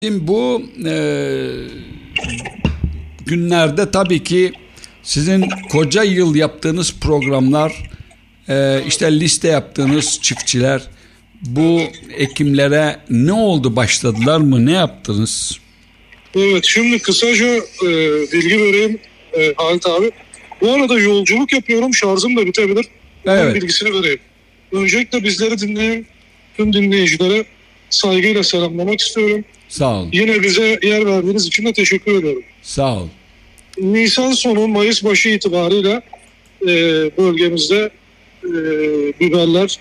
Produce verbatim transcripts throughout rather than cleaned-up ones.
Şimdi bu e, günlerde tabii ki sizin koca yıl yaptığınız programlar, e, işte liste yaptığınız çiftçiler bu ekimlere ne oldu, başladılar mı, ne yaptınız? Evet, şimdi kısaca e, bilgi vereyim e, Halit abi. Bu arada yolculuk yapıyorum, şarjım da bitebilir. Evet. Bilgisini vereyim. Öncelikle bizleri dinleyen tüm dinleyicilere saygıyla selamlamak istiyorum. Sağ olun. Yine bize yer verdiğiniz için de teşekkür ediyorum. Sağ olun. Nisan sonu Mayıs başı itibariyle e, bölgemizde e, biberler,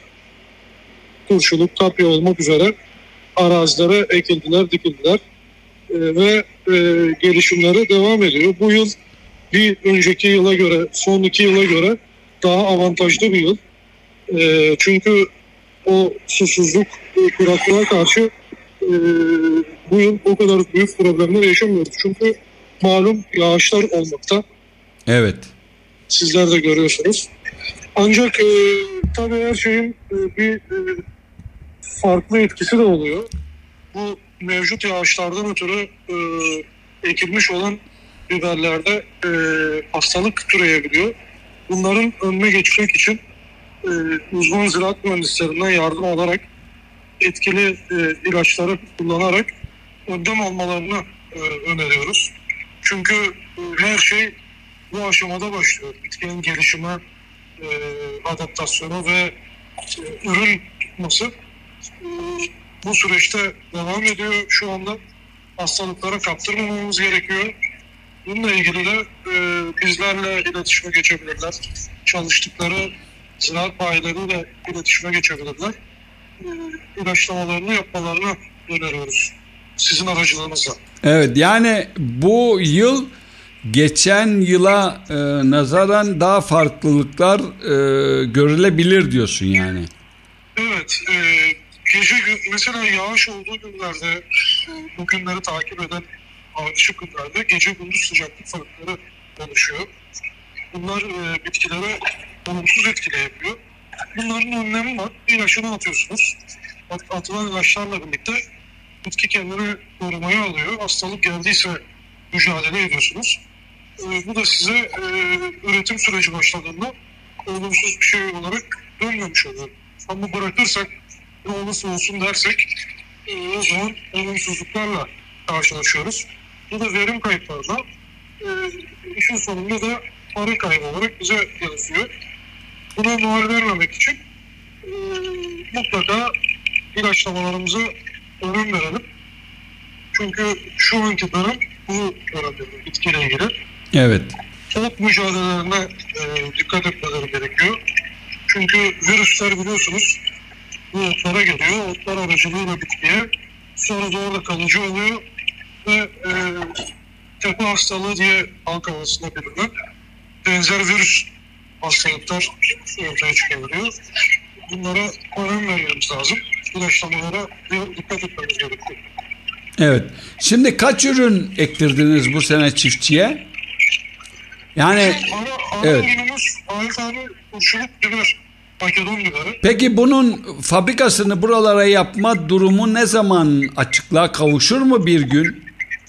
turşuluk, kapya olmak üzere arazilere ekildiler, dikildiler e, ve e, gelişimleri devam ediyor. Bu yıl bir önceki yıla göre, son iki yıla göre daha avantajlı bir yıl. E, çünkü o susuzluk, kuraklığa karşı e, bu yıl o kadar büyük problemler yaşamıyoruz. Çünkü malum yağışlar olmakta. Evet. Sizler de görüyorsunuz. Ancak e, tabii her şeyin e, bir e, farklı etkisi de oluyor. Bu mevcut yağışlardan ötürü e, ekilmiş olan biberlerde e, hastalık türeyebiliyor. Bunların önüne geçmek için e, uzman ziraat mühendislerinden yardım alarak etkili e, ilaçları kullanarak önlem almalarını e, öneriyoruz. Çünkü e, her şey bu aşamada başlıyor. Bitkinin gelişimi, e, adaptasyonu ve e, ürün tutması e, bu süreçte devam ediyor. Şu anda hastalıklara kaptırmamamız gerekiyor. Bununla ilgili de e, bizlerle iletişime geçebilirler. Çalıştıkları ziraat bayileriyle iletişime geçebilirler. E, ilaçlamalarını yapmalarını öneriyoruz. Sizin aracılığınızla. Evet, yani bu yıl geçen yıla e, nazaran daha farklılıklar e, görülebilir diyorsun yani. Evet. E, gece mesela yağış olduğu günlerde e, bu günleri takip eden ardışık günlerde gece gündüz sıcaklık farkları oluşuyor. Bunlar e, bitkilere olumsuz etkile yapıyor. Bunların önlemi var. İlaçını atıyorsunuz. At, atılan ilaçlarla birlikte bitki kendini korumaya alıyor. Hastalık geldiyse mücadele ediyorsunuz. E, bu da size e, üretim süreci başladığında olumsuz bir şey olarak dönmemiş oluyor. Ama bırakırsak ne olursa olsun dersek e, o zaman olumsuzluklarla karşılaşıyoruz. Bu da verim kayıplarına e, işin sonunda da para kaybı olarak bize yansıyor. Buna mal vermemek için e, mutlaka ilaçlamalarımıza önem verelim. Çünkü şu anki dönem bu dönemde bitkiyle ilgili. Evet. Ot mücadelelerine e, dikkat etmeleri gerekiyor. Çünkü virüsler biliyorsunuz bu otlara geliyor. Otlar aracılığıyla bitkiye. Sonra da orada kalıcı oluyor. Ve e, tepe hastalığı diye halk arasında bilinen benzer virüs hastalıklar ortaya çıkabiliyor. Bunlara önem vermemiz lazım. İlaçlamalara dikkat etmemiz gerekiyor. Evet. Şimdi kaç ürün ektirdiniz bu sene çiftçiye? Yani ara, ara evet. Ürünümüz Halit abi turşuluk biber, Makedon biberi. Peki bunun fabrikasını buralara yapma durumu ne zaman açıklığa kavuşur mu bir gün?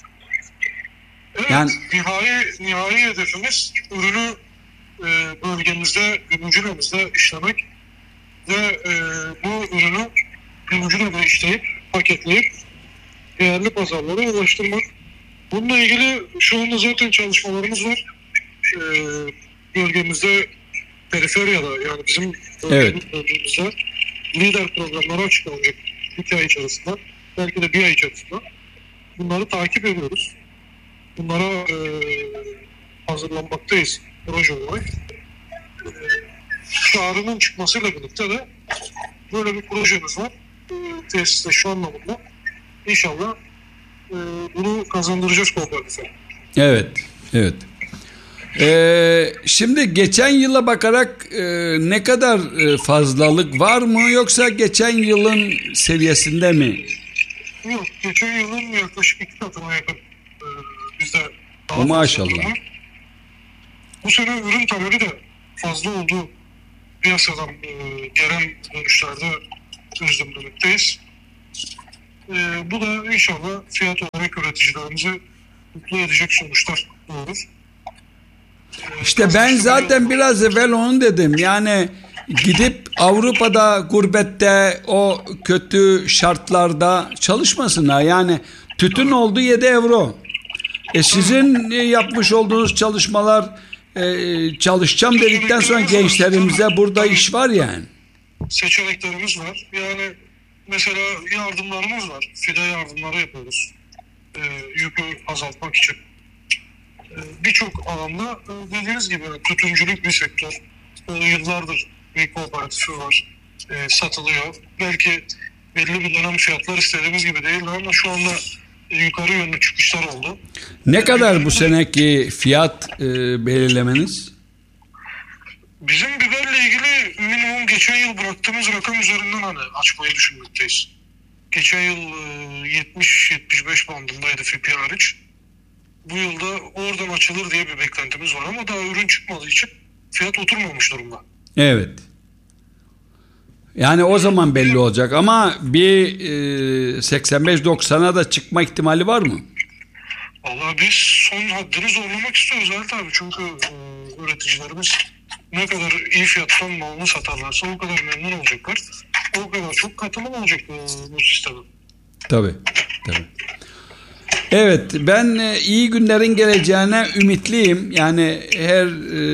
Evet, yani nihai, nihai hedefimiz ürünü e, bölgemizde, Gümüşhane'mizde işlemek ve e, bu ürünü Gümüşhane'de işleyip, paketleyip değerli pazarlara ulaştırmak. Bununla ilgili şu anda zaten çalışmalarımız var. E, bölgemizde periferyada, yani bizim evet. bölgemizde lider programları açıklanacak iki ay içerisinde, belki de bir ay içerisinde. Bunları takip ediyoruz. Bunlara e, hazırlanmaktayız proje olarak. E, çağrının çıkmasıyla birlikte de böyle bir projemiz var. E, tesiste şu anlamında. İnşallah e, bunu kazandıracağız kooperatife. Evet, evet. Ee, şimdi geçen yıla bakarak e, ne kadar e, fazlalık var mı, yoksa geçen yılın seviyesinde mi? Yok, geçen yılın yaklaşık iki katına yakın. Ee, bizde daha o maşallah. Bu sene ürün talebi de fazla oldu. Piyasadan e, gelen dönüşlerde gözlemlemekteyiz. E, bu da inşallah fiyat olarak üreticilerimizi mutlu edecek sonuçlar doğurur. E, İşte ben zaten biraz evvel onu dedim. Yani gidip Avrupa'da gurbette o kötü şartlarda çalışmasınlar. Yani tütün oldu yedi euro. E sizin yapmış olduğunuz çalışmalar, e, çalışacağım dedikten sonra gençlerimize burada iş var yani. Seçeneklerimiz var. Yani mesela yardımlarımız var. Fide yardımları yapıyoruz. E, yükü azaltmak için. E, Birçok alanda e, dediğiniz gibi tütüncülük bir sektör. E, yıllardır bir kooperatifi var. E, satılıyor. Belki belli bir dönem fiyatlar istediğimiz gibi değil ama şu anda e, yukarı yönlü çıkışlar oldu. Ne kadar bu seneki fiyat e, belirlemeniz? Bizim biberle ilgili minimum geçen yıl bıraktığımız rakam üzerinden hani açmayı düşünmekteyiz. Geçen yıl yetmiş yetmiş beş bandındaydı F P hariç. Bu yılda oradan açılır diye bir beklentimiz var ama daha ürün çıkmadığı için fiyat oturmamış durumda. Evet. Yani o zaman belli olacak ama bir e, seksen beş doksana da çıkma ihtimali var mı? Vallahi biz son haddini zorlamak istiyoruz Halit abi. Çünkü e, üreticilerimiz ne kadar iyi fiyattan malını satarlarsa o kadar memnun olacaklar. O kadar çok katılım olacak bu, bu sisteme. Tabii, tabii. Evet, ben e, iyi günlerin geleceğine ümitliyim. Yani her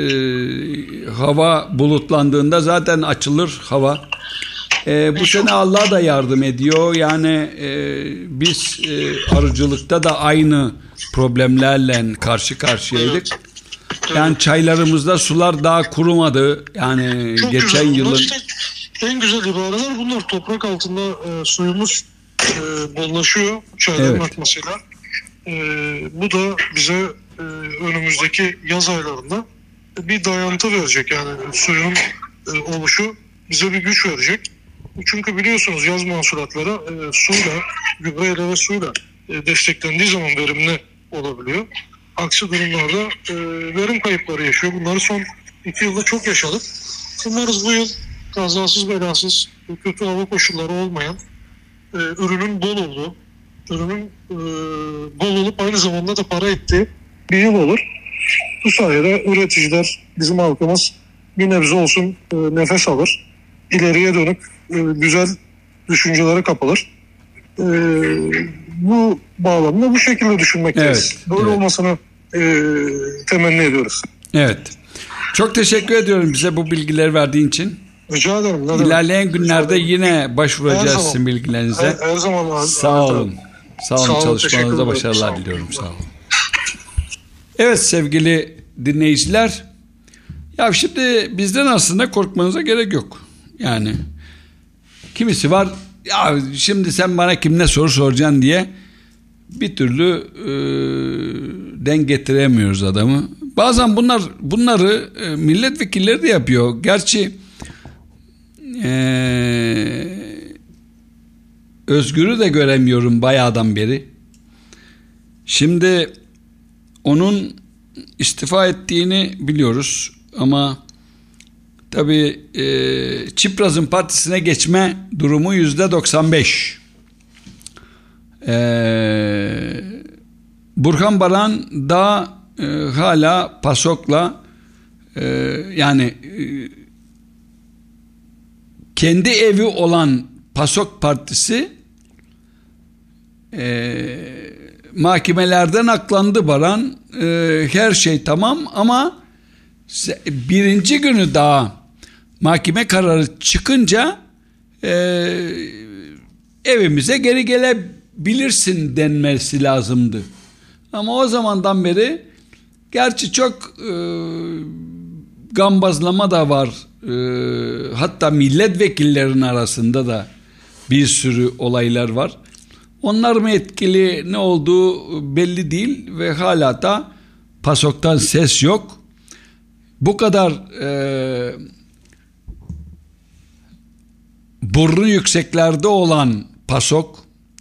e, hava bulutlandığında zaten açılır hava. E, bu sene Allah da yardım ediyor. Yani e, biz e, arıcılıkta da aynı problemlerle karşı karşıyaydık. Yani çaylarımızda sular daha kurumadı. Yani Çok geçen güzel. yılın... İşte en güzel ibareler bunlar. Toprak altında e, suyumuz e, bollaşıyor çayların Evet. akmasıyla. E, bu da bize e, önümüzdeki yaz aylarında bir dayantı verecek. Yani suyun e, oluşu bize bir güç verecek. Çünkü biliyorsunuz yaz mahsulatları e, suyla, gübreyle ve suyla e, desteklendiği zaman verimli olabiliyor. Aksi durumlarda e, verim kayıpları yaşıyor. Bunları son iki yılda çok yaşadık. Umarız bu yıl kazasız belasız, kötü hava koşulları olmayan, e, ürünün bol olduğu, ürünün e, bol olup aynı zamanda da para ettiği bir yıl olur. Bu sayede üreticiler, bizim halkımız bir nebze olsun e, nefes alır. İleriye dönük e, güzel düşüncelere kapılır. E, bu bağlamda bu şekilde düşünmekteyiz. Evet, Böyle evet. olmasını e, temenni ediyoruz. Evet. Çok teşekkür ediyorum bize bu bilgileri verdiğin için. Rica ederim. Ne demek? İlerleyen günlerde Rica ederim. yine başvuracağız Her zaman. sizin bilgilerinize. Her, her zaman abi. Sağ olun. Sağ olun, Sağ olun, çalışmalarınızda teşekkür ederim. başarılar Sağ olun. diliyorum. Sağ olun. Evet sevgili dinleyiciler. Ya şimdi bizden aslında korkmanıza gerek yok. Yani kimisi var ya şimdi sen bana kim ne soru soracaksın diye bir türlü e, denk getiremiyoruz adamı. Bazen bunlar bunları e, milletvekilleri de yapıyor. Gerçi e, Özgür'ü de göremiyorum bayağıdan beri. Şimdi onun istifa ettiğini biliyoruz ama tabii e, Çipraz'ın partisine geçme durumu yüzde doksan beş. E, Burhan Baran da e, hala PASOK'la e, yani e, kendi evi olan PASOK partisi e, mahkemelerden aklandı Baran. E, her şey tamam ama birinci günü daha mahkeme kararı çıkınca e, evimize geri gelebilirsin denmesi lazımdı. Ama o zamandan beri gerçi çok e, gambazlama da var. E, hatta milletvekillerinin arasında da bir sürü olaylar var. Onlar mı etkili, ne olduğu belli değil ve hala da PASOK'tan ses yok. Bu kadar e, burnu yükseklerde olan PASOK,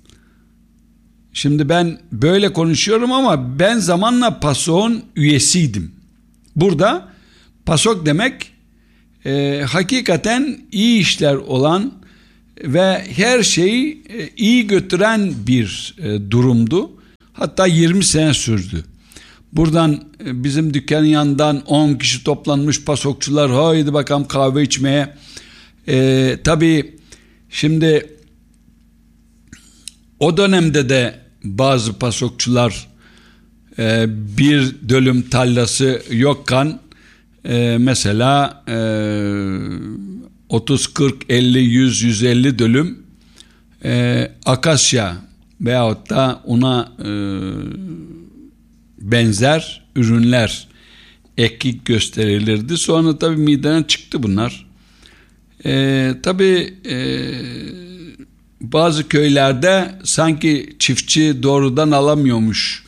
şimdi ben böyle konuşuyorum ama ben zamanla PASOK'un üyesiydim. Burada PASOK demek e, hakikaten iyi işler olan ve her şeyi e, iyi götüren bir e, durumdu. Hatta yirmi sene sürdü. Buradan e, bizim dükkanın yanından on kişi toplanmış pasokçular, haydi bakalım kahve içmeye. E, tabii şimdi o dönemde de bazı pasokçular e, bir dönüm tarlası yokken e, mesela e, otuz, kırk, elli, yüz, yüz elli dönüm e, akasya veyahut da ona e, benzer ürünler ekik gösterilirdi. Sonra tabii mideden çıktı bunlar. E, tabii e, bazı köylerde sanki çiftçi doğrudan alamıyormuş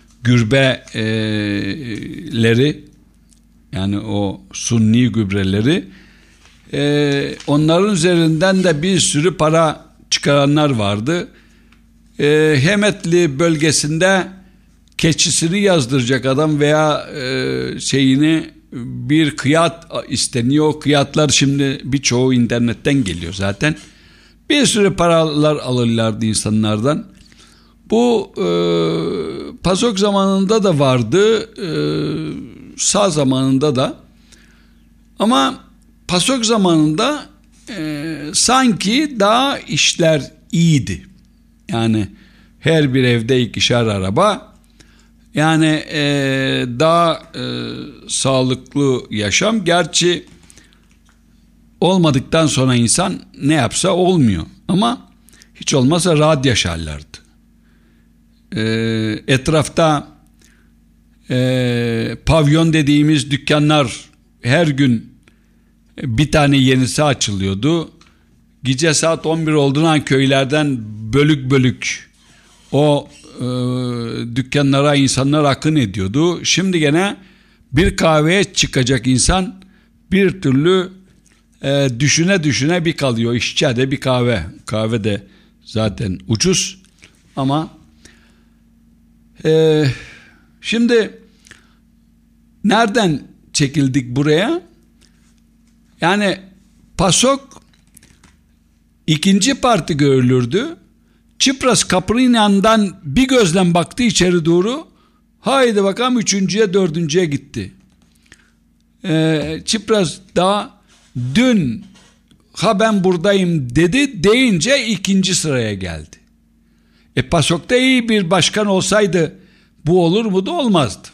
gübreleri, yani o sunni gübreleri, e, onların üzerinden de bir sürü para çıkaranlar vardı. E, Hemetli bölgesinde keçisini yazdıracak adam veya e, şeyini, bir kıyat isteniyor. O kıyatlar şimdi birçoğu internetten geliyor zaten. Bir sürü paralar alırlardı insanlardan. Bu e, pasok zamanında da vardı, e, sağ zamanında da. Ama pasok zamanında e, sanki daha işler iyiydi. Yani her bir evde ikişer araba. Yani e, daha e, sağlıklı yaşam. Gerçi olmadıktan sonra insan ne yapsa olmuyor. Ama hiç olmazsa rahat yaşarlardı. E, etrafta e, pavyon dediğimiz dükkanlar her gün bir tane yenisi açılıyordu. Gece saat on bir olduğundan köylerden bölük bölük o e, dükkanlara insanlar akın ediyordu. Şimdi gene bir kahveye çıkacak insan bir türlü e, düşüne düşüne bir kalıyor. İçeride bir kahve. Kahve de zaten ucuz ama e, şimdi nereden çekildik buraya? Yani pasok ikinci parti görülürdü. Çipras kapının yanından bir gözle baktı içeri doğru. Haydi bakalım üçüncüye dördüncüye gitti. Ee, Çipras daha dün ha ben buradayım dedi deyince ikinci sıraya geldi. E pasokta iyi bir başkan olsaydı bu olur mu da olmazdı.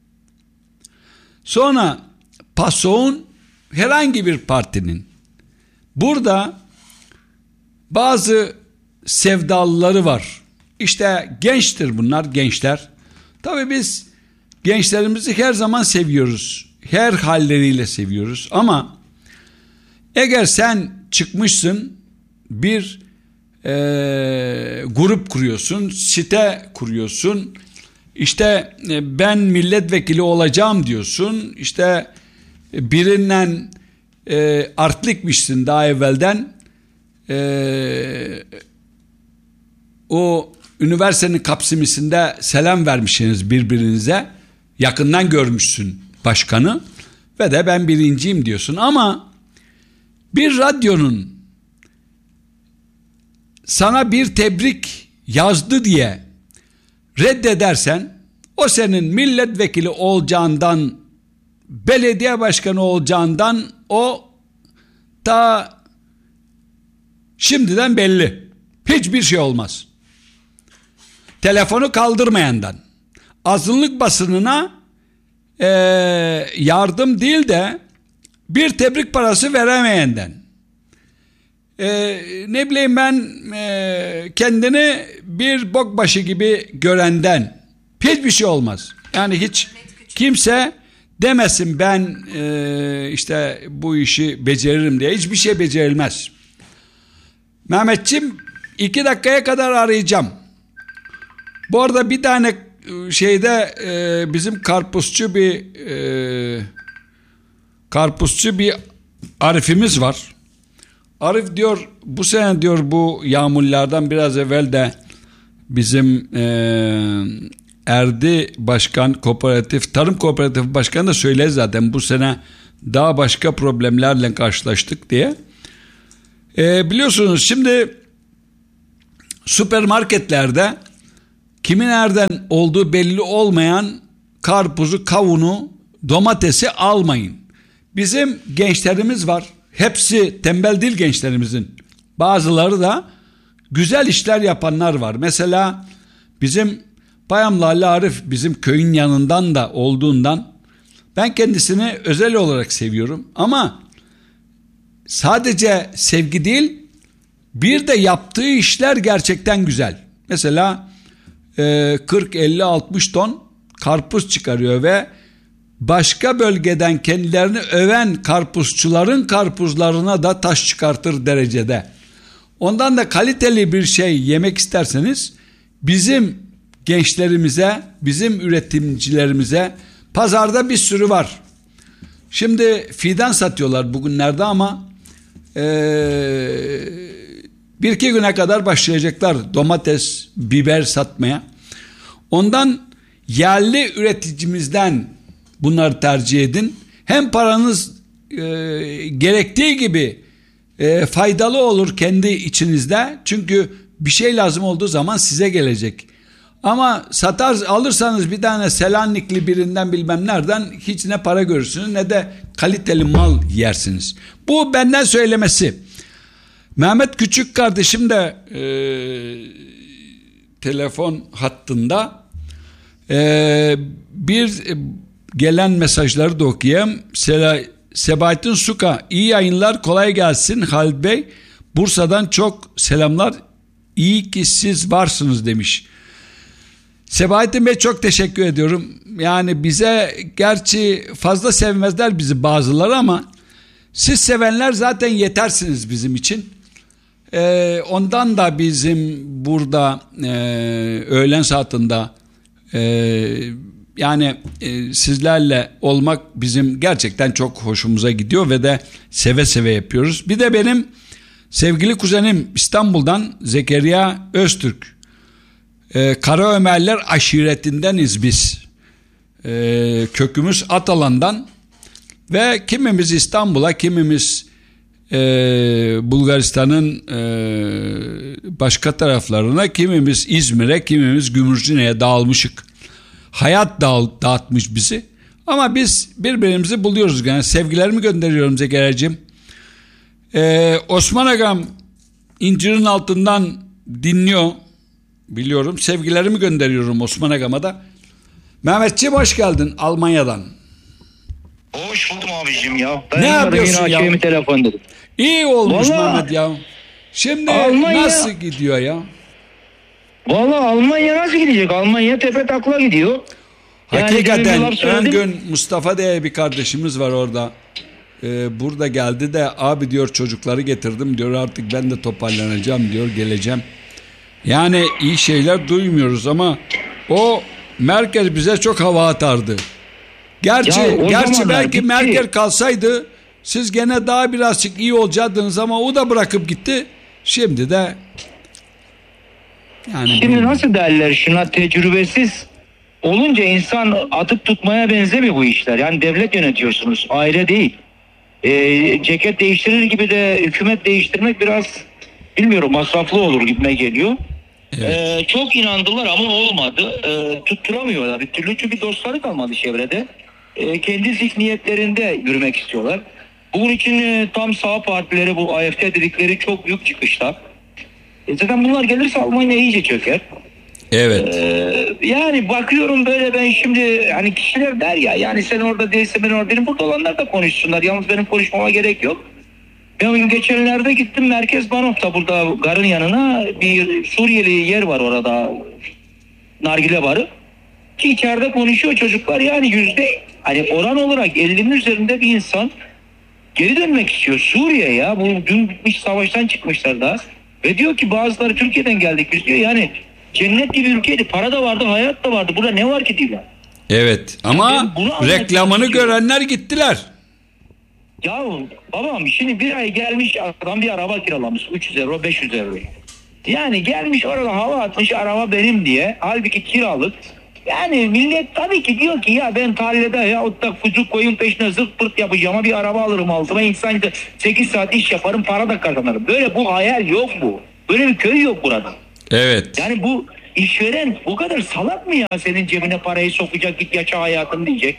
Sonra pasokun herhangi bir partinin burada bazı sevdalıları var. İşte gençtir bunlar, gençler. Tabii biz gençlerimizi her zaman seviyoruz. Her halleriyle seviyoruz. Ama eğer sen çıkmışsın bir e, grup kuruyorsun, site kuruyorsun. İşte e, ben milletvekili olacağım diyorsun. İşte e, birinden e, artlıkmışsın daha evvelden. E, o üniversitenin kapsimisinde selam vermişsiniz birbirinize. Yakından görmüşsün başkanı ve de ben birinciyim diyorsun. Ama bir radyonun sana bir tebrik yazdı diye reddedersen o senin milletvekili olacağından, belediye başkanı olacağından o ta şimdiden belli. Hiçbir şey olmaz. Telefonu kaldırmayandan, azınlık basınına e, yardım değil de bir tebrik parası veremeyenden, e, ne bileyim ben e, kendini bir bokbaşı gibi görenden hiçbir şey olmaz. Yani hiç kimse demesin ben e, işte bu işi beceririm diye. Hiçbir şey becerilmez. Mehmetciğim iki dakikaya kadar arayacağım. Bu arada bir tane şeyde e, bizim karpuzcu bir e, karpuzcu bir Arif'imiz var. Arif diyor bu sene diyor bu yağmurlardan biraz evvel de bizim e, Erdi Başkan Kooperatif Tarım Kooperatif Başkanı da söyledi zaten bu sene daha başka problemlerle karşılaştık diye. Ee, biliyorsunuz şimdi süpermarketlerde kimin nereden olduğu belli olmayan karpuzu, kavunu, domatesi almayın. Bizim gençlerimiz var. Hepsi tembel değil gençlerimizin. Bazıları da güzel işler yapanlar var. Mesela bizim Bayam Lale Arif bizim köyün yanından da olduğundan ben kendisini özel olarak seviyorum. Ama sadece sevgi değil, bir de yaptığı işler gerçekten güzel. Mesela kırk elli altmış ton karpuz çıkarıyor ve başka bölgeden kendilerini öven karpuzçuların karpuzlarına da taş çıkartır derecede. Ondan da kaliteli bir şey yemek isterseniz bizim gençlerimize, bizim üretimcilerimize pazarda bir sürü var. Şimdi fidan satıyorlar bugünlerde ama ee, bir iki güne kadar başlayacaklar domates, biber satmaya. Ondan yerli üreticimizden bunları tercih edin. Hem paranız e, gerektiği gibi e, faydalı olur kendi içinizde. Çünkü bir şey lazım olduğu zaman size gelecek. Ama satar alırsanız bir tane Selanikli birinden bilmem nereden hiç ne para görürsünüz ne de kaliteli mal yersiniz. Bu benden söylemesi. Mehmet Küçük kardeşim de e, telefon hattında. E, bir gelen mesajları da okuyayım. Sela, Sebahattin Suka, iyi yayınlar, kolay gelsin Halil Bey. Bursa'dan çok selamlar. İyi ki siz varsınız demiş. Sebahattin Bey çok teşekkür ediyorum. Yani bize gerçi fazla sevmezler bizi bazıları ama siz sevenler zaten yetersiniz bizim için. Ee, ondan da bizim burada e, öğlen saatinde e, yani e, sizlerle olmak bizim gerçekten çok hoşumuza gidiyor ve de seve seve yapıyoruz. Bir de benim sevgili kuzenim İstanbul'dan Zekeriya Öztürk. Ee, Kara Ömerler aşiretindeniz biz. Ee, kökümüz Atalan'dan ve kimimiz İstanbul'a, kimimiz e, Bulgaristan'ın e, başka taraflarına, kimimiz İzmir'e, kimimiz Gümüşhane'ye dağılmışık. Hayat dağ, dağıtmış bizi. Ama biz birbirimizi buluyoruz. Yani sevgilerimi gönderiyorum Zekeriya'cığım. Ee, Osman Agam incirin altından dinliyor. Biliyorum. Sevgilerimi gönderiyorum Osman Agam'a da. Mehmetciğim hoş geldin Almanya'dan. Hoş buldum abicim ya. Ben ne yapıyorsun ya? Yine telefon dedim. İyi olmuş Vallahi, Mehmet ya. Şimdi Almanya, nasıl gidiyor ya? Valla Almanya nasıl gidecek? Almanya tepe takla gidiyor. Hakikaten yani ön gün Mustafa diye bir kardeşimiz var orada. Ee, burada geldi de abi diyor çocukları getirdim diyor, artık ben de toparlanacağım diyor, geleceğim. Yani iyi şeyler duymuyoruz ama o Merkel bize çok hava atardı. Gerçi gerçi belki gitti. Merkel kalsaydı siz gene daha birazcık iyi olacaktınız ama o da bırakıp gitti. Şimdi de yani şimdi bilmiyorum. Nasıl derler şuna, tecrübesiz olunca insan atıp tutmaya benzemiyor bu işler. Yani devlet yönetiyorsunuz, aile değil. Ee, ceket değiştirir gibi de hükümet değiştirmek biraz bilmiyorum masraflı olur gibime geliyor. Evet. Ee, çok inandılar ama olmadı. Ee, tutturamıyorlar bir türlü çünkü dostları kalmadı çevrede. Ee, kendi zihniyetlerinde yürümek istiyorlar. Bunun için e, tam sağ partileri, bu A F D dedikleri çok büyük çıkışlar. E, zaten bunlar gelirse Almanya iyice çöker. Evet. Ee, yani bakıyorum böyle, ben şimdi hani kişiler der ya, yani sen orada değilse ben orada değilim. Burada olanlar da konuşsunlar. Yalnız benim konuşmama gerek yok. Ben geçenlerde gittim Merkez Baro'da, burada garın yanına bir Suriyeli yer var orada, nargile barı. Ki içeride konuşuyor çocuklar, yani yüzde hani oran olarak ellinin üzerinde bir insan geri dönmek istiyor Suriye ya. Bu dün bitmiş savaştan çıkmışlar daha. Ve diyor ki bazıları Türkiye'den geldik biz diyor, yani cennet gibi ülkeydi, para da vardı, hayat da vardı, burada ne var ki diyorlar. Evet ama yani reklamını görenler gittiler. Ya babam şimdi bir ay gelmiş adam bir araba kiralamış üç yüz euro beş yüz euro. Yani gelmiş orada hava atmış araba benim diye, halbuki kiralık. Yani millet tabii ki diyor ki ya ben tarlada ya otlak fucuk koyun peşine zırt pırt yapacağım ama bir araba alırım altıma insan sekiz saat iş yaparım para da kazanırım. Böyle bu hayal yok bu. Böyle bir köy yok burada. Evet. Yani bu işveren o kadar salak mı ya senin cebine parayı sokacak git yaşa hayatını diyecek.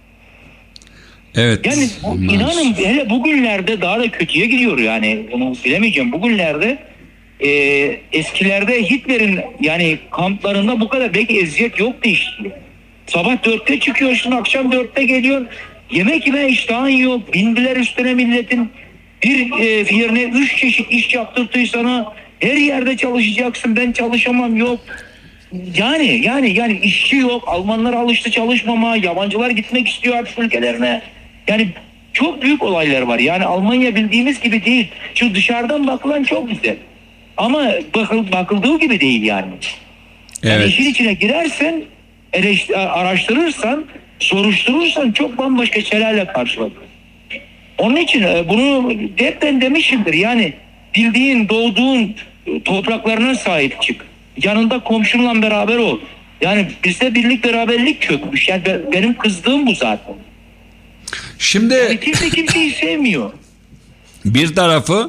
Evet. Yani bu, inanın hele bugünlerde daha da kötüye gidiyor yani onu bilemeyeceğim. Bugünlerde e, eskilerde Hitler'in yani kamplarında bu kadar belki eziyet yoktu işte. Sabah dörtte çıkıyorsun akşam dörtte geliyorsun. Yemek yeme iştahın yok. Bindiler üstüne milletin bir e, yerine üç çeşit iş yaptırtıyor sana. Her yerde çalışacaksın ben çalışamam yok. Yani yani yani işçi yok. Almanlar alıştı çalışmama. Yabancılar gitmek istiyor artık ülkelerine. Yani çok büyük olaylar var. Yani Almanya bildiğimiz gibi değil. Çünkü dışarıdan bakılan çok güzel. Ama bakıl, bakıldığı gibi değil yani. Yani Evet. işin içine girersen, eleştir, araştırırsan, soruşturursan çok bambaşka şeylerle karşılaşırsın. Onun için bunu hepten demişimdir. Yani bildiğin, doğduğun topraklarına sahip çık. Yanında komşunla beraber ol. Yani bizde birlik beraberlik çökmüş. Yani benim kızdığım bu zaten. Şimdi Yani kimse kimseyi sevmiyor. bir tarafı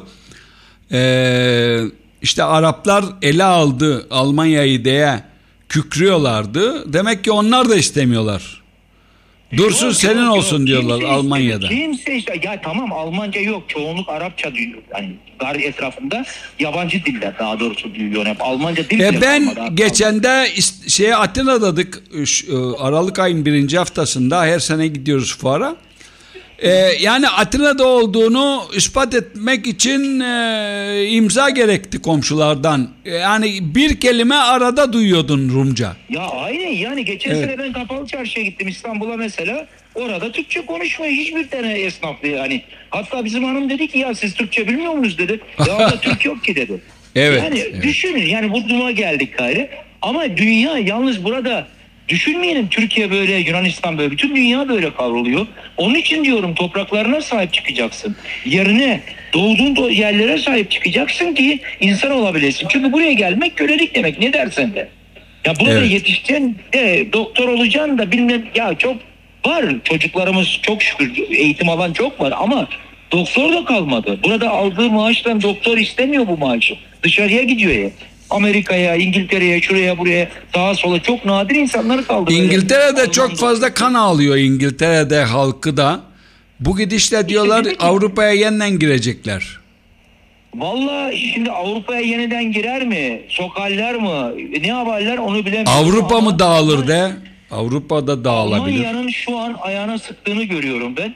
eee, işte Araplar ele aldı Almanya'yı diye kükrüyorlardı. Demek ki onlar da istemiyorlar. Dursun Yok, senin yok, olsun yok. diyorlar Kimse Almanya'da. istemiyor. Kimse işte ya tamam Almanca yok çoğunluk Arapça duyuyor. Yani gar etrafında yabancı diller daha doğrusu duyuyor. Hep Almanca dil. E ben geçen de ist- şeye Atina'daydık Aralık ayın birinci haftasında her sene gidiyoruz fuara. Ee, yani Atina'da olduğunu ispat etmek için e, imza gerekti komşulardan. Yani bir kelime arada duyuyordun Rumca. Ya aynen yani geçen Evet. sene ben Kapalı Çarşı'ya gittim İstanbul'a mesela. Orada Türkçe konuşmuyor hiçbir tane esnaflı yani. Hatta bizim hanım dedi ki ya siz Türkçe bilmiyor musunuz dedi. Ya orada Türk yok ki dedi. Evet, Yani evet. düşünün yani bu duruma geldik gayrı. Ama dünya yalnız burada düşünmeyelim Türkiye böyle Yunanistan böyle bütün dünya böyle kavruluyor. Onun için diyorum topraklarına sahip çıkacaksın. Yerine doğduğun yerlere sahip çıkacaksın ki insan olabilesin. Çünkü buraya gelmek kölelik demek ne dersen de. Ya burada Evet. yetişeceksin de doktor olacaksın da bilmem ya çok var çocuklarımız çok şükür eğitim alan çok var ama doktor da kalmadı. Burada aldığı maaştan doktor istemiyor bu maaşı. Dışarıya gidiyor ya. Amerika'ya, İngiltere'ye, şuraya buraya sağa sola çok nadir insanlar kaldı. İngiltere'de Böyle. çok fazla kan ağlıyor İngiltere'de halkı da. Bu gidişle diyorlar dedik ki- Avrupa'ya yeniden girecekler. Valla şimdi Avrupa'ya yeniden girer mi? Sokarlar mı? Ne yaparlar onu bilemiyorum. Avrupa Ama- mı dağılır de? Avrupa'da dağılabilir. Almanya'nın şu an ayağına sıktığını görüyorum ben.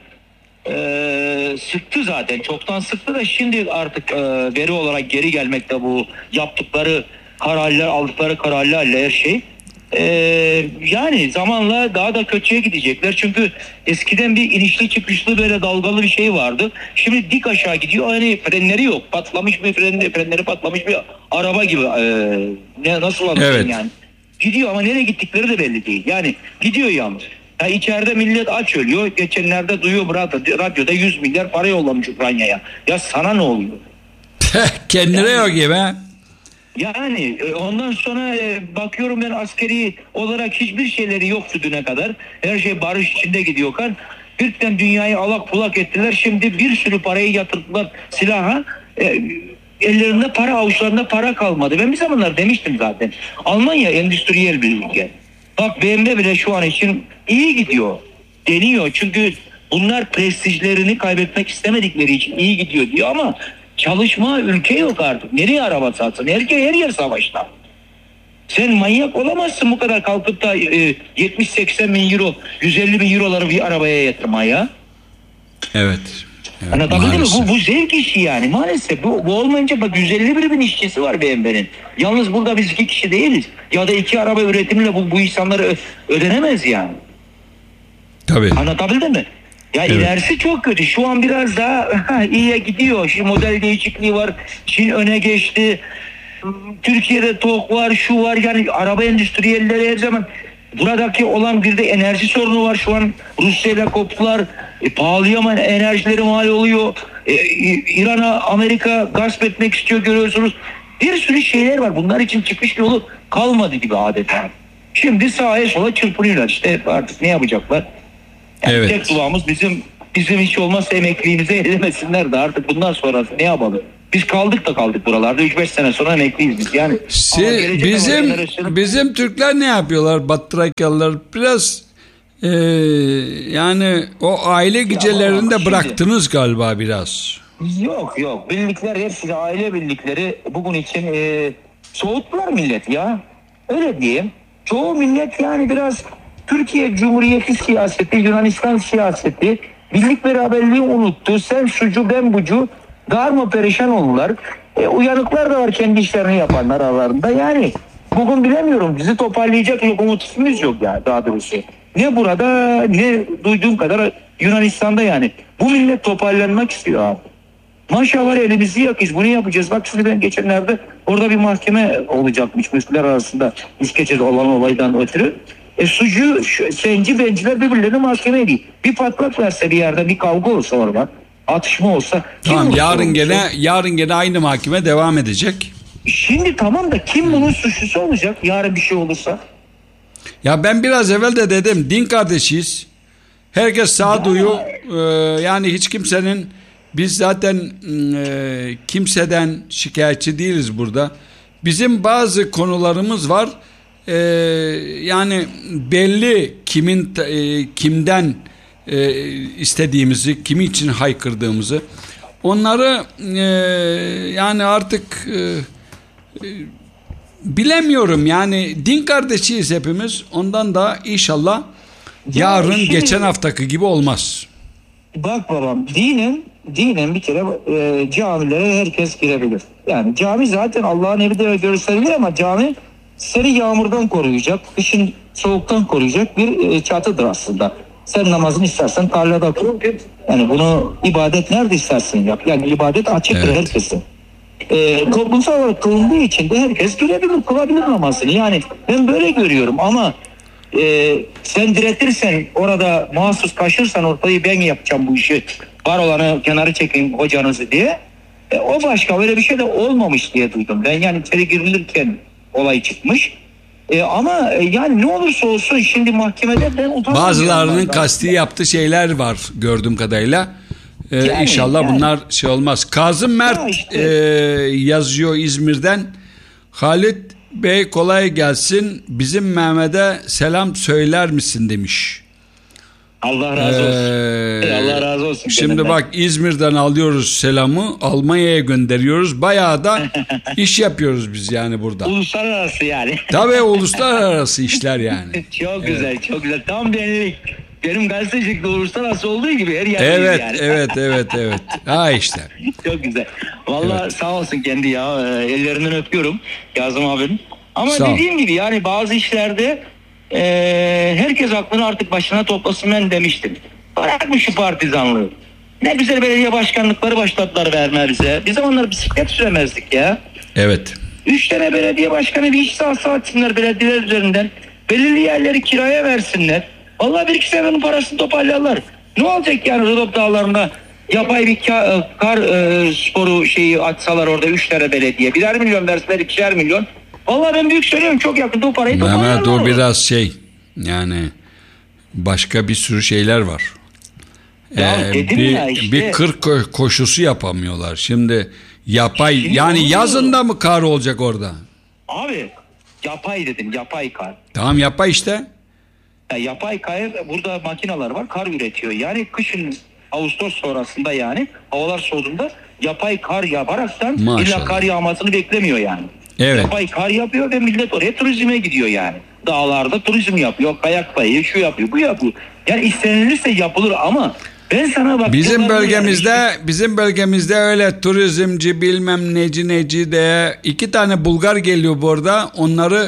Ee, sıktı zaten çoktan sıktı da şimdi artık e, veri olarak geri gelmekte bu yaptıkları kararlar aldıkları kararlarla her şey. Ee, yani zamanla daha da kötüye gidecekler çünkü eskiden bir inişli çıkışlı böyle dalgalı bir şey vardı. Şimdi dik aşağı gidiyor hani frenleri yok patlamış bir frenleri, frenleri patlamış bir araba gibi ee, ne nasıl anlatayım Evet. yani. Gidiyor ama nereye gittikleri de belli değil. Yani gidiyor yalnız. Ya içeride millet aç ölüyor. Geçenlerde duyuyor radyo, radyoda yüz milyar para yollamış Ukrayna'ya. Ya sana ne oluyor? Kendine yok gibi. Yani e, ondan sonra e, bakıyorum ben askeri olarak hiçbir şeyleri yoktu düne kadar. Her şey barış içinde gidiyorken birden dünyayı alak bulak ettiler. Şimdi bir sürü parayı yatırdılar silaha. E, ellerinde para avuçlarında para kalmadı. Ben bir zamanlar demiştim zaten. Almanya endüstriyel bir ülke. Bak B M W bile şu an için iyi gidiyor. Deniyor çünkü bunlar prestijlerini kaybetmek istemedikleri için iyi gidiyor diyor ama çalışma ülke yok artık. Nereye araba satsın? Her, her yer savaşta. Sen manyak olamazsın bu kadar kalkıp da e, yetmiş seksen bin euro, yüz elli bin euroları bir arabaya yatırmaya. Evet. Evet, Anlatabildim mi? maalesef. Bu, bu zevk işi yani maalesef. Bu, bu olmayınca bak yüz elli bir bin işçisi var B M W'nin. Yalnız burada biz iki kişi değiliz. Ya da iki araba üretimiyle bu, bu insanları ö- ödenemez yani. Tabii. Anlatabildim mi? Ya Evet. ilerisi çok kötü. Şu an biraz daha ha, iyiye gidiyor. Şimdi model değişikliği var. Çin öne geçti. Türkiye'de TOG var, şu var. Yani araba endüstriyelleri her zaman buradaki olan bir de enerji sorunu var. Şu an Rusya ile koptular. E, pahalıya ama enerjileri mal oluyor. E, İran'a Amerika gasp etmek istiyor görüyorsunuz. Bir sürü şeyler var. Bunlar için çıkış yolu kalmadı gibi adeta. Şimdi sağa sola çırpınıyorlar işte, artık ne yapacaklar? Yani Evet. tek duamız bizim bizim hiç olmazsa emekliliğimize elemesinler de artık bundan sonrası ne yapalım? Biz kaldık da kaldık buralarda, üç beş sene sonra emekliyiz biz yani. Si, bizim jenerasyon... bizim Türkler ne yapıyorlar? Batı Trakyalılar biraz e, yani o aile gecelerini de bıraktınız şimdi, galiba biraz. Yok yok, birlikler hepsi aile birlikleri bugün için e, soğuttular millet ya. Öyle diyeyim. Çoğu millet yani biraz Türkiye Cumhuriyeti siyaseti, Yunanistan siyaseti, birlik beraberliği unuttu. Sen şucu ben bucu, darma perişan oldular. E, uyanıklar da var kendi işlerini yapanlar aralarında. Yani bugün bilemiyorum, bizi toparlayacak lokomotifimiz yok ya daha doğrusu. Ne burada ne duyduğum kadar Yunanistan'da yani. Bu millet toparlanmak istiyor abi. Maşallah elimizi yakız. Bunu yapacağız. Bak şimdi ben geçenlerde orada bir mahkeme olacakmış Müslümanlar arasında İskeçe'de olan olaydan ötürü. E sucu, senci, benciler birbirlerine mahkeme ediyor. Bir patlak verse bir yerde, bir kavga olsa orada, atışma olsa. Tamam, yarın gene yarın gene aynı mahkeme devam edecek. Şimdi tamam da kim bunun suçlusu olacak yarın bir şey olursa? Ya ben biraz evvel de dedim, din kardeşiyiz. Herkes sağduyu, e, yani hiç kimsenin, biz zaten e, kimseden şikayetçi değiliz burada. Bizim bazı konularımız var. E, yani belli kimin e, kimden e, istediğimizi, kimi için haykırdığımızı. Onları e, yani artık e, e, bilemiyorum yani, din kardeşiyiz hepimiz. Ondan da inşallah yarın ya şimdi, geçen haftaki gibi olmaz. Bak babam, dinin dinen bir kere e, camilere herkes girebilir. Yani cami zaten Allah'ın evi de gösterilir ama cami seni yağmurdan koruyacak, kışın soğuktan koruyacak bir e, çatıdır aslında. Sen namazını istersen tarlada kur. Yani bunu ibadet nerede istersen yap. Yani ibadet açıktır, evet, herkesin. E, toplumsal olarak kılındığı için de herkes girebilir, kılabilir namazını. Yani ben böyle görüyorum ama e, sen diretirsen, orada mahsus kaşırsan ortayı, ben yapacağım bu işi, var olanı kenara çekeyim hocanızı diye. E, o başka, böyle bir şey de olmamış diye duydum. Ben yani içeri girilirken olay çıkmış. E, ama e, yani ne olursa olsun şimdi mahkemede ben utanmıyorum. Bazılarının kasti yaptığı şeyler var gördüğüm kadarıyla. Ee, yani, İnşallah yani. Bunlar şey olmaz. Kazım Mert ya işte. e, yazıyor İzmir'den. Halit Bey kolay gelsin. Bizim Mehmet'e selam söyler misin demiş. Allah razı olsun. Ee, Allah razı olsun. Şimdi kendimden. Bak, İzmir'den alıyoruz selamı, Almanya'ya gönderiyoruz. Bayağı da iş yapıyoruz biz yani burada. Uluslararası yani. Tabii uluslararası işler yani. Çok evet. güzel, çok güzel. Tam benlik. Benim gazetecilikte uluslararası olduğu gibi her yerde. Evet, yani. evet, evet, evet. Ha işte. Çok güzel. Vallahi evet. Sağ olsun kendi ya. Ellerinden öpüyorum Kazım abinin. Ama sağ dediğim ol. gibi yani bazı işlerde e, herkes aklını artık başına toplasın ben demiştim. Bırakmış şu partizanlığı. Ne güzel belediye başkanlıkları başlattılar verme bize. Bir zamanlar bisiklet süremezdik ya. Evet. Üç tane belediye başkanı bir iş sahası açsınlar belediyeler üzerinden. Belirli yerleri kiraya versinler. Vallahi bir iki senenin parasını toparlarlar. Ne olacak yani Rodop Dağları'nda yapay bir kar, kar e, sporu şeyi açsalar orada üç tane belediye. Birer milyon verseler, ikişer milyon. Vallahi ben büyük söylüyorum, çok yakında o parayı toparlarlar. Mehmet, o biraz şey yani, başka bir sürü şeyler var. Ya ee, bir, ya işte. bir kır koşusu yapamıyorlar. Şimdi yapay Şimdi yani oluyor. Yazında mı kar olacak orada? Abi yapay dedim, yapay kar. Tamam, yapay işte. Ya yapay kar, burada makineler var, kar üretiyor. Yani kışın Ağustos sonrasında yani havalar soğuduğunda yapay kar yaparaktan illa kar yağmasını beklemiyor yani. Evet. Yapay kar yapıyor ve millet oraya turizme gidiyor yani. Dağlarda turizm yapıyor, kayak bayı, şu yapıyor, bu yapıyor. Yani istenilirse yapılır ama ben sana bak. Bizim bölgemizde yani, bizim bölgemizde öyle turizmci bilmem neci neci de iki tane Bulgar geliyor burada. Onları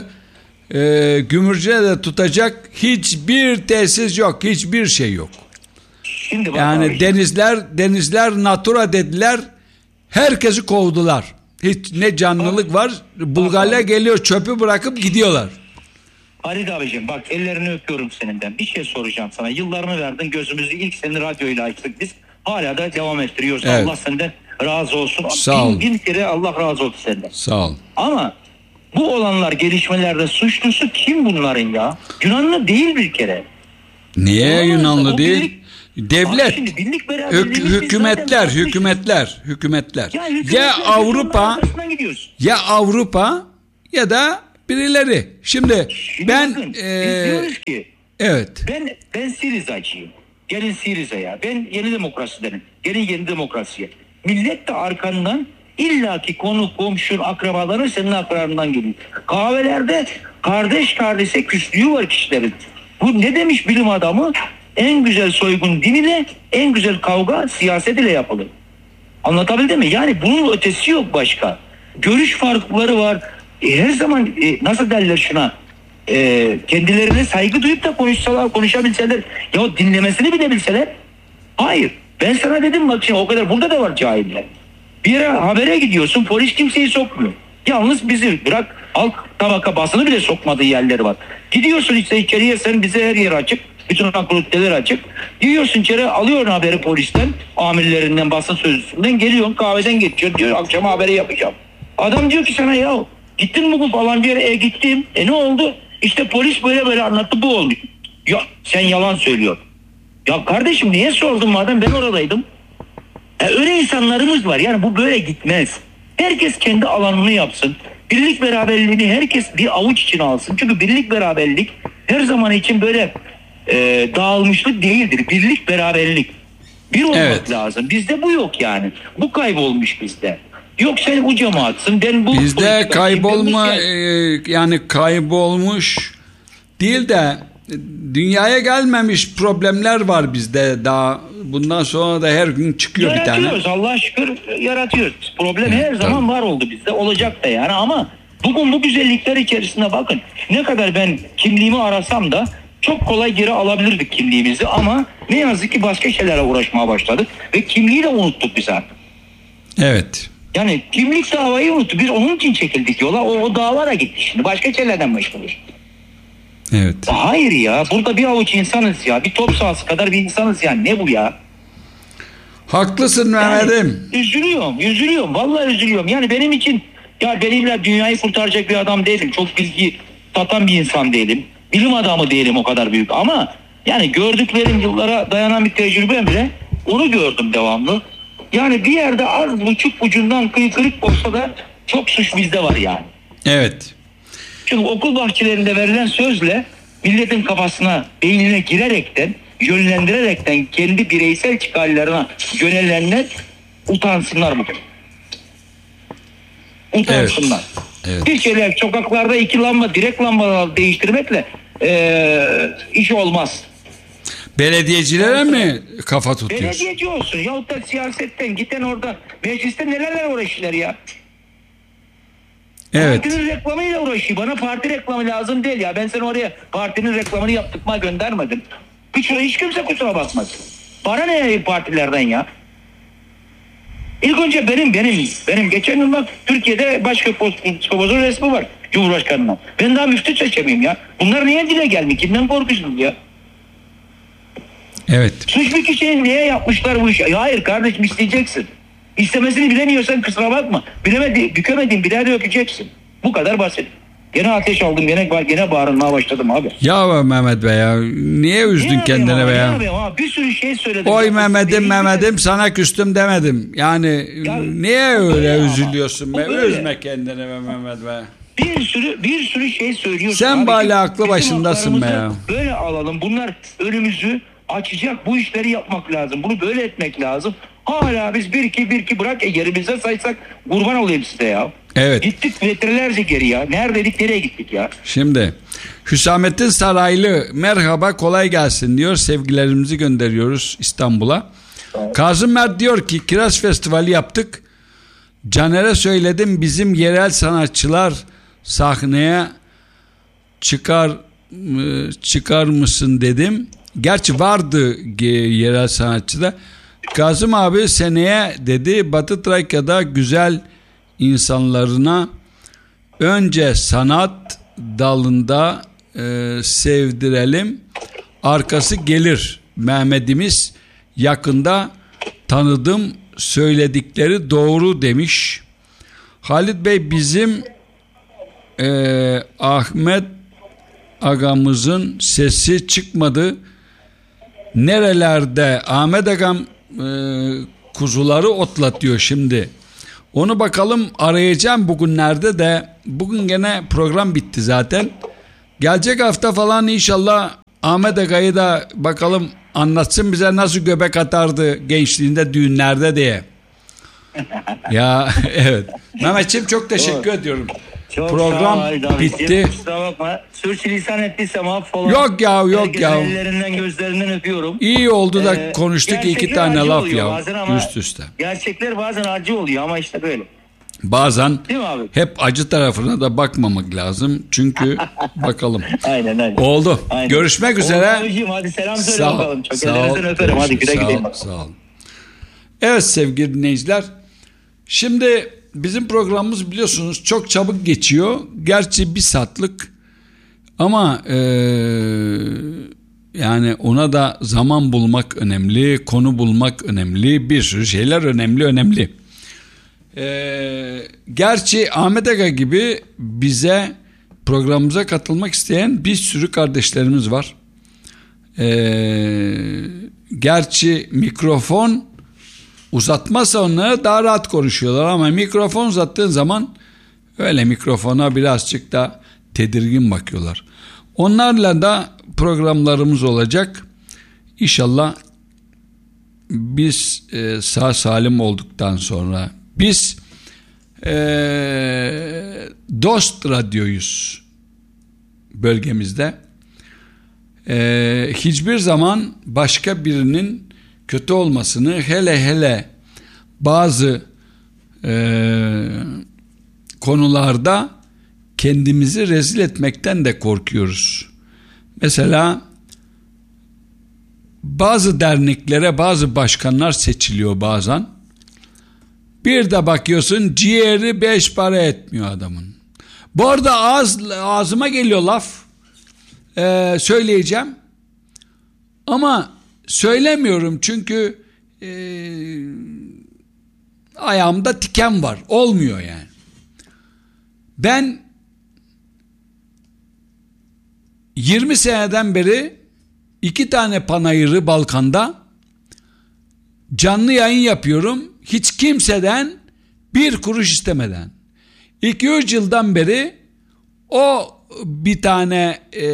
e, Gümürcü'de tutacak hiçbir tesis yok, hiçbir şey yok. Şimdi bak yani abi, denizler denizler natura dediler, herkesi kovdular. Hiç ne canlılık var. Bulgarlar geliyor, çöpü bırakıp gidiyorlar. Halit abicim bak, ellerini öpüyorum seninden. Bir şey soracağım sana. Yıllarını verdin, gözümüzü ilk seni radyoyla açtık biz. Hala da devam ettiriyoruz. Evet. Allah senden razı olsun. Sağ ol. Bin, bin kere Allah razı olsun senden. Sağ ol. Ama Bu olanlar gelişmelerde suçlusu kim bunların ya? Yunanlı değil bir kere. Niye Olamaz, Yunanlı değil? birlik, Devlet, şimdi birlik hük, hükümetler, hükümetler, hükümetler. Ya, hükümetler ya Avrupa, ya Avrupa ya da birileri. Şimdi, Şimdi ben, bakın, e, biz diyoruz ki, evet. Ben ben Siriza'cıyım. Gelin Siriza'ya. Ben yeni demokrasidenim. Gelin yeni demokrasiye. Millet de arkandan illaki konu, komşun, akrabaların senin akrabalarından geliyor. Kahvelerde kardeş kardeşe küslüğü var kişilerin. Bu ne demiş bilim adamı? En güzel soygun din ile, en güzel kavga siyaset ile yapılır. Anlatabildim mi? Yani bunun ötesi yok başka. Görüş farkları var. E, her zaman e, nasıl derler şuna? E, kendilerine saygı duyup da konuşsalar, konuşabilseler, ya dinlemesini bile bilseler. Hayır. Ben sana dedim bak şimdi o kadar burada da var cahiller. Bir yere habere gidiyorsun, polis kimseyi sokmuyor. Yalnız bizi bırak halk tabaka basını bile sokmadığı yerleri var. Gidiyorsun işte içeriye, sen bize her yer açık. Bütün akrediteler açık. Gidiyorsun içeri, alıyorsun haberi polisten, amirlerinden, basın sözcüsünden, geliyorsun kahveden geçiyor, diyor akşam haberi yapacağım. Adam diyor ki sana ya gittin mi bu falan bir yere? E gittim. E ne oldu? İşte polis böyle böyle anlattı, bu oldu. Ya sen yalan söylüyorsun. Ya kardeşim niye sordun madem ben oradaydım? E, öyle insanlarımız var. Yani bu böyle gitmez. Herkes kendi alanını yapsın. Birlik beraberliğini herkes bir avuç içine alsın. Çünkü birlik beraberlik her zaman için böyle e, dağılmışlık değildir. Birlik beraberlik. Bir olmak Evet. lazım. Bizde bu yok yani. Bu kaybolmuş bizde. Yok sen bu cemaatsın, ben bu... Bizde kaybolma, ben bu e, yani kaybolmuş değil de dünyaya gelmemiş problemler var bizde daha. Bundan sonra da her gün çıkıyor bir tane. Yaratıyoruz, Allah'a şükür yaratıyoruz. Problem Evet, her zaman tabii. var oldu bizde. Olacak da yani, ama bugün bu güzellikler içerisinde bakın. Ne kadar ben kimliğimi arasam da çok kolay geri alabilirdik kimliğimizi, ama ne yazık ki başka şeylerle uğraşmaya başladık ve kimliği de unuttuk biz artık. Evet. Yani kimlik davayı unuttuk. Biz onun için çekildik yola. O, o dava da gitti şimdi. Başka şeylerden meşgulüz. Evet. Hayır ya. Burada bir avuç insanız ya. Bir top sahası kadar bir insanız yani. Ne bu ya? Haklısın Mehmet'im. Yani, üzülüyorum. Üzülüyorum. Vallahi üzülüyorum. Yani benim için, ya benimle dünyayı kurtaracak bir adam değilim. Çok bilgi satan bir insan değilim. Bilim adamı değilim o kadar büyük. Ama yani gördüklerim yıllara dayanan bir tecrübem bile, onu gördüm devamlı. Yani bir yerde az buçuk ucundan kıyı kırık olsa da çok suç bizde var yani. Evet. Çünkü okul bahçelerinde verilen sözle milletin kafasına, beynine girerekten, yönlendirerekten kendi bireysel çıkarlarına yönelenler utansınlar bugün. Utansınlar. Evet. Evet. Bir şeyler sokaklarda iki lamba, direkt lambalar değiştirmekle ee, iş olmaz. Belediyecilere mi kafa tutuyorsun? Belediyeci olsun yahut da siyasetten giden orada mecliste nelerle uğraşırlar ya. Evet. Partinin reklamıyla uğraşıyor. Bana parti reklamı lazım değil ya. Ben seni oraya partinin reklamını yaptırmaya göndermedim. Hiç, hiç kimse kusura bakmasın. Bana ne partilerden ya? İlk önce benim benim benim geçen yıl bak Türkiye'de başkapozun resmi var Cumhurbaşkanı'nın. Ben daha müftü seçemeyim ya. Bunlar niye dile gelmiyor? Kimden korkuyorsunuz ya? Evet. Suç bir kişiye niye yapmışlar bu işi? Ya hayır kardeşim, isteyeceksin. İstemesini bilemiyorsan kusura bakma. Bilemedi, bükemediğin birer dökeceksin. Bu kadar basit. Gene ateş aldım, gene, gene bağırmaya başladım abi. Ya Mehmet Bey ya, niye üzdün Niye kendine abi, be ya? niye abi? Bir sürü şey söyledim. Oy Ya, Mehmet'im değil Mehmet'im mi? sana küstüm demedim. Yani Ya, niye böyle öyle ama. üzülüyorsun be? Bu böyle. Üzme kendini be Mehmet be. Bir sürü bir sürü şey söylüyorsun. Sen abi. bari aklı Bizim başındasın be ya. haklarımızı böyle alalım. Bunlar önümüzü açacak, bu işleri yapmak lazım. Bunu böyle etmek lazım. Hala biz bir iki bir iki bırak, e, yerimize saysak kurban olayım size ya. Evet. Gittik metrelerce geri ya. Neredeydik, nereye gittik ya? Şimdi Hüsamettin Saraylı merhaba kolay gelsin diyor. Sevgilerimizi gönderiyoruz İstanbul'a. Kazım Mert diyor ki Kiraz Festivali yaptık. Caner'e söyledim bizim yerel sanatçılar sahneye çıkar çıkar mısın dedim. Gerçi vardı yerel sanatçıda. Kazım abi seneye dedi Batı Trakya'da güzel insanlarına önce sanat dalında e, sevdirelim, arkası gelir. Mehmet'imiz yakında tanıdım, söyledikleri doğru demiş. Halit Bey bizim e, Ahmet agamızın sesi çıkmadı. Nerelerde Ahmet agam e, kuzuları otlatıyor şimdi. Onu bakalım, arayacağım bugünlerde de. Bugün gene program bitti zaten. Gelecek hafta falan inşallah Ahmet agayı da bakalım anlatsın bize nasıl göbek atardı gençliğinde düğünlerde diye. Ya evet. Mehmetciğim çok teşekkür Doğru. ediyorum. Çok program ol, bitti. Kusura bakma. Sürçülisan ettiysem affola. Yok ya yok ya. Ellerinden gözlerinden öpüyorum. İyi oldu da ee, konuştuk iki tane laf ya üst üste. Gerçekler bazen acı oluyor ama işte böyle. Bazen Değil mi abi? hep acı tarafına da bakmamak lazım. Çünkü bakalım. Aynen aynen. Oldu. Aynen. Görüşmek üzere. Oldu, hadi selam söyle sağ bakalım. Çok sağ ellerinizden öperim. Hadi güle sağ güle. Sağ olun. Evet sevgili dinleyiciler. Şimdi bizim programımız biliyorsunuz çok çabuk geçiyor. Gerçi bir saatlik ama ee, yani ona da zaman bulmak önemli, konu bulmak önemli, bir sürü şeyler önemli önemli. Ee, gerçi Ahmet Aga gibi bize programımıza katılmak isteyen bir sürü kardeşlerimiz var. Ee, gerçi mikrofon uzatmazsa onlara daha rahat konuşuyorlar ama mikrofon uzattığın zaman öyle mikrofona birazcık da tedirgin bakıyorlar. Onlarla da programlarımız olacak. İnşallah biz e, sağ salim olduktan sonra biz e, Dost Radyo'yuz bölgemizde. E, hiçbir zaman başka birinin kötü olmasını, hele hele bazı e, konularda kendimizi rezil etmekten de korkuyoruz. Mesela bazı derneklere bazı başkanlar seçiliyor bazen. Bir de bakıyorsun ciğeri beş para etmiyor adamın. Bu arada ağız, ağzıma geliyor laf ee, söyleyeceğim ama söylemiyorum çünkü e, ayağımda tiken var, olmuyor yani. Ben yirmi seneden beri iki tane panayırı Balkan'da canlı yayın yapıyorum. Hiç kimseden bir kuruş istemeden. iki üç yıldan beri o bir tane e,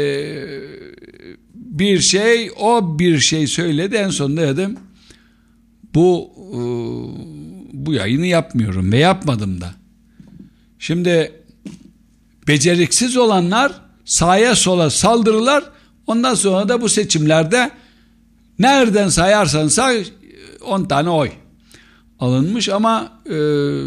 bir şey, o bir şey söyledi. En sonunda dedim bu e, bu yayını yapmıyorum ve yapmadım da. Şimdi beceriksiz olanlar sağa sola saldırırlar. Ondan sonra da bu seçimlerde nereden sayarsan say on tane oy alınmış ama e,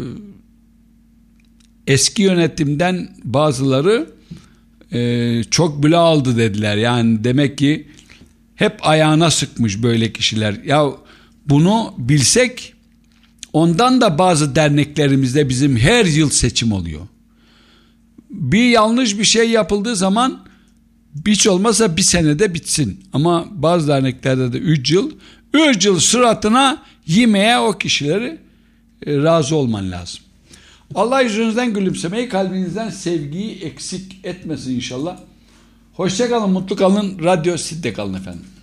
eski yönetimden bazıları e, çok bile aldı dediler. Yani demek ki hep ayağına sıkmış böyle kişiler. Ya bunu bilsek ondan da bazı derneklerimizde bizim her yıl seçim oluyor. Bir yanlış bir şey yapıldığı zaman hiç olmazsa bir senede bitsin. Ama bazı derneklerde de üç yıl, üç yıl suratına yemeye o kişileri e, razı olman lazım. Allah yüzünüzden gülümsemeyi, kalbinizden sevgiyi eksik etmesin inşallah. Hoşça kalın, mutlu kalın. Radyo Sid'de kalın efendim.